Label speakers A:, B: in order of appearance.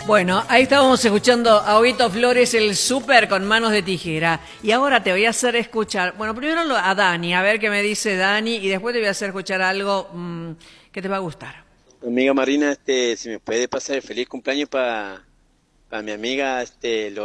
A: Bueno, ahí estábamos escuchando a Huguito Flores, el súper con manos de tijera. Y ahora te voy a hacer escuchar, bueno, primero a Dani, a ver qué me dice Dani, y después te voy a hacer escuchar algo que te va a gustar.
B: Amiga Marina, si me puede pasar el feliz cumpleaños para mi amiga,